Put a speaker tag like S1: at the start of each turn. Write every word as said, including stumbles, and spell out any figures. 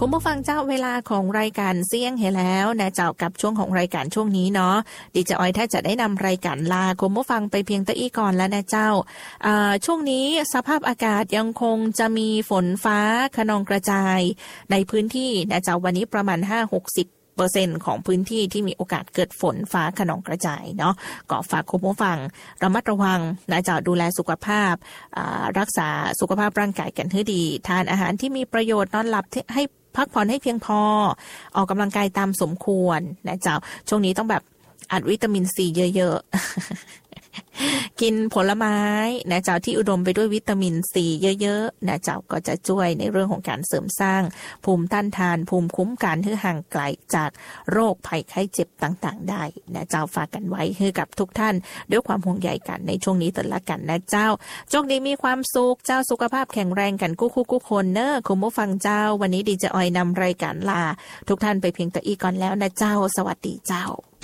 S1: คุณผู้ฟังเจ้าเวลาของรายการเสี่ยงเห็นแล้วนะเจ้ากับช่วงของรายการช่วงนี้เนาะดิจะออยถ้าจะได้นำรายการลาคุณผู้ฟังไปเพียงตะอี้ก่อนแล้วนะเจ้าช่วงนี้สภาพอากาศยังคงจะมีฝนฟ้าคะนองกระจายในพื้นที่นะเจ้าวันนี้ประมาณ ห้าถึงหกสิบเปอร์เซ็นต์ ของพื้นที่ที่มีโอกาสเกิดฝนฟ้าคะนองกระจายเนาะก็ฝากคุณผู้ฟังระมัดระวังนะเจ้าดูแลสุขภาพรักษาสุขภาพร่างกายกันให้ดีทานอาหารที่มีประโยชน์นอนหลับให้พักผ่อนให้เพียงพอออกกำลังกายตามสมควรนะเจ้าช่วงนี้ต้องแบบอัดวิตามินซีเยอะๆ กินผลไม้นะเจ้าที่อุดมไปด้วยวิตามินซีเยอะๆนะเจ้าก็จะช่วยในเรื่องของการเสริมสร้างภูมิต้านทานภูมิคุ้มกันให้ห่างไกลจากโรคภัยไข้เจ็บต่างๆได้นะเจ้าฝากกันไว้ให้กับทุกท่านด้วยความห่วงใยกันในช่วงนี้ตลอดกันนะเจ้าโชคดีมีความสุขเจ้าสุขภาพแข็งแรงกันกู้คู่กู้คนเนอะคุณผู้ฟังเจ้าวันนี้ดีเจออยนำรายการลาทุกท่านไปเพียงแต่อีก่อนแล้วนะเจ้าสวัสดีเจ้า